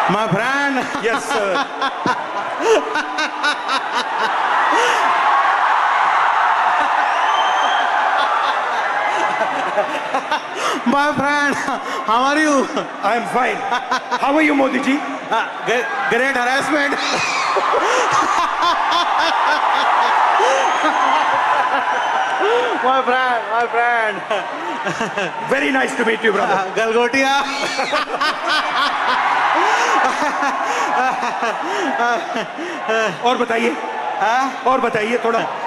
My friend. Yes, sir. My friend, how are you? I am fine. How are you, Modi ji? Great harassment. My friend. Very nice to meet you, brother. Galgotia. और बताइए थोड़ा.